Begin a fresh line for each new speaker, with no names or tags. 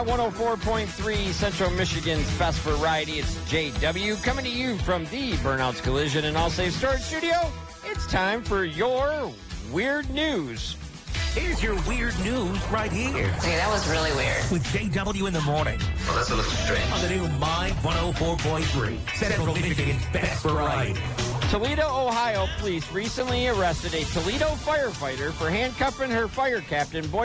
104.3 Central Michigan's best variety. It's JW coming to you from the Burnouts Collision and All Safe Storage Studio. It's time for your weird news.
Here's your weird news right here.
Okay, that was really weird.
With JW in the morning.
Well, that's a little strange.
On the new My 104.3 Central Michigan's best variety.
Toledo, Ohio police recently arrested a Toledo firefighter for handcuffing her fire captain,